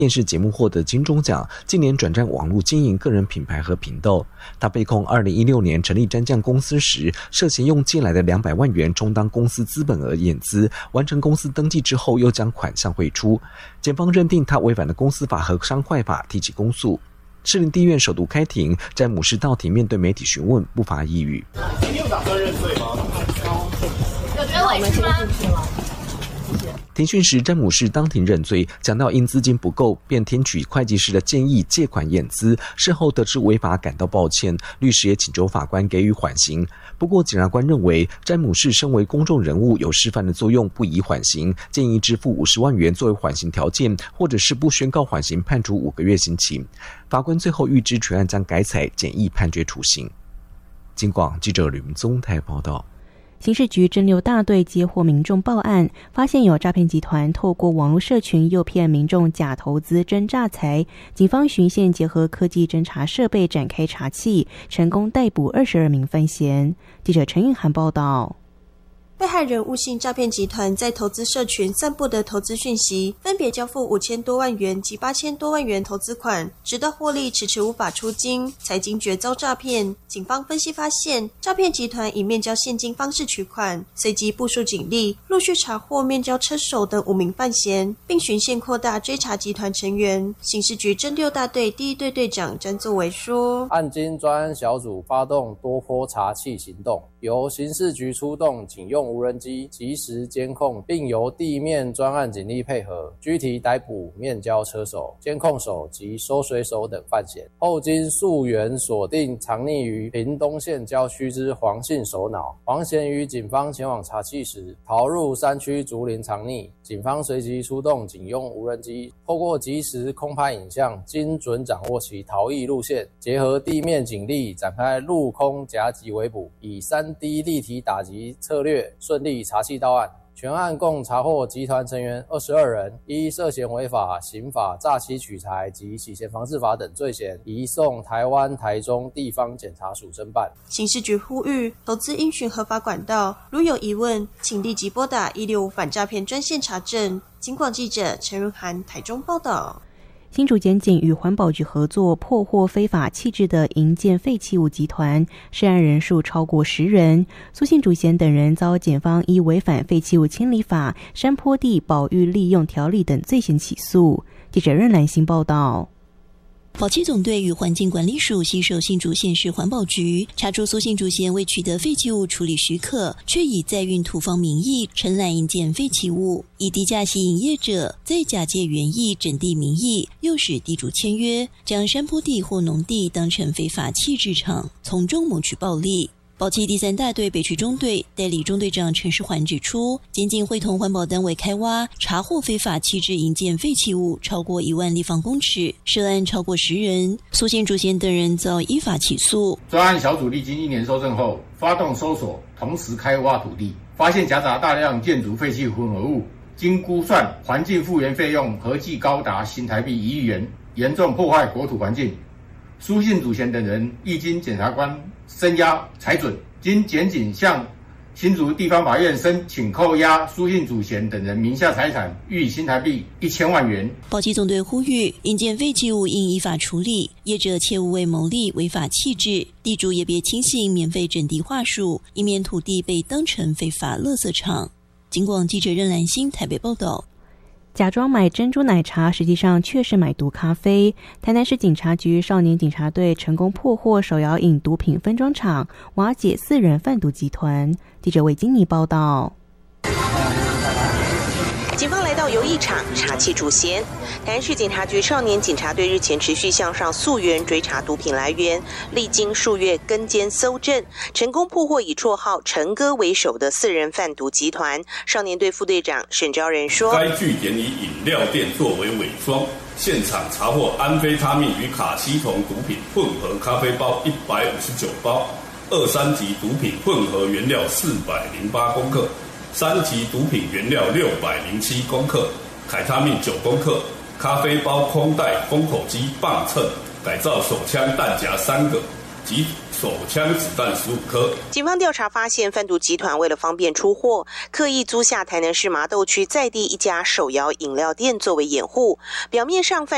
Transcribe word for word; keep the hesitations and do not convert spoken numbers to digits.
电视节目获得金钟奖，近年转战网络经营个人品牌和频道。他被控二零一六年成立蘸酱公司时，涉嫌用借来的两百万元充当公司资本额验资，完成公司登记之后又将款项汇出。检方认定他违反了公司法和商会法，提起公诉。士林地院首度开庭，詹姆士到庭面对媒体询问，不发一语。 你有打算认罪吗？ 有觉得委屈吗？ 庭讯时，詹姆士当庭认罪，讲到因资金不够，便听取会计师的建议借款验资。事后得知违法，感到抱歉，律师也请求法官给予缓刑。不过，检察官认为詹姆士身为公众人物有示范的作用，不宜缓刑，建议支付五十万元作为缓刑条件，或者是不宣告缓刑，判处五个月刑期。法官最后预知全案将改采简易判决处刑。金广记者吕明宗台报道。 刑事局侦六大队接获民众报案，发现有诈骗集团透过网络社群诱骗民众假投资真诈财。警方循线结合科技侦查设备展开查缉，成功逮捕二十二名犯嫌。记者陈韵涵报道。 被害人误信诈骗集团在投资社群散布的投资讯息，分别交付五千多万元及八千多万元投资款，直到获利迟迟无法出金，才惊觉遭诈骗。警方分析发现，诈骗集团以面交现金方式取款，随即部署警力，陆续查获面交车手等五名犯嫌，并循线扩大追查集团成员。刑事局侦六大队第一队队长詹作为说：“ 案经专案小组发动多波查缉行动，由刑事局出动警用无人机及时监控，并由地面专案警力配合，拘提逮捕面交车手、监控手及收水手等犯嫌。后经溯源锁定藏匿于屏东县郊区之黄姓首脑，黄嫌于警方前往查缉时，逃入山区竹林藏匿。警方随即出动警用无人机，透过即时空拍影像，精准掌握其逃逸路线，结合地面警力展开陆空夹击围捕，以 三 D 立体打击策略顺利查缉到案。全案共查获集团成员二十二人，依涉嫌违法、刑法、诈欺取财及洗钱防治法等罪嫌，移送台湾台中地方检察署侦办。 刑事局呼吁投资应循合法管道，如有疑问，请立即拨打一六五反诈骗专线查证。警广记者陈润涵台中报道。 新竹检警与环保局合作，破获非法弃置的营建废弃物集团，涉案人数超过十人。苏姓主嫌等人遭检方依违反废弃物清理法、山坡地保育利用条例等罪嫌起诉。记者任兰心报道。 保期总队与环境管理署携手新竹县市环保局，查出苏姓主嫌未取得废弃物处理许可，却以载运土方名义承揽营建废弃物，以低价吸引业者，再假借园艺整地名义，诱使地主签约，将山坡地或农地当成非法弃置场，从中谋取暴利。保期第三大队北区中队代理中队长陈世环指出，检警会同环保单位开挖，查获非法弃置营建废弃物超过一万立方公尺，涉案超过十人，苏姓主嫌等人遭依法起诉。 专案小组历经一年搜证后，发动搜索，同时开挖土地，发现夹杂大量建筑废弃混合物，经估算环境复原费用合计高达新台币一亿元，严重破坏国土环境。苏姓主嫌等人亦经检察官声押裁准，经检警向新竹地方法院申请扣押苏姓主嫌等人名下财产，逾新台币一千万元。 保期总队呼吁，营建废弃物应依法处理，业者切勿为牟利违法弃置，地主也别轻信免费整地话术，以免土地被当成非法垃圾场。警广记者任兰心台北报道。 假装买珍珠奶茶，实际上却是买毒咖啡。台南市警察局少年警察队成功破获手摇饮毒品分装厂，瓦解四人贩毒集团。记者魏金妮报道。 警方来到游艺场查缉主嫌。台南市警察局少年警察队日前持续向上溯源追查毒品来源，历经数月跟监搜证，成功破获以绰号陈哥为首的四人贩毒集团。少年队副队长沈昭仁说， 该据点以饮料店作为伪装，现场查获安非他命与卡西酮毒品混合咖啡包一百五十九包，二三级毒品混合原料四百零八公克，三级毒品原料六百零七公克，凯他命九公克，咖啡包空袋、封口机、磅秤，改造手枪弹夹三个，及手枪子弹十五颗。 警方调查发现，贩毒集团为了方便出货，刻意租下台南市麻豆区在地一家手摇饮料店作为掩护，表面上贩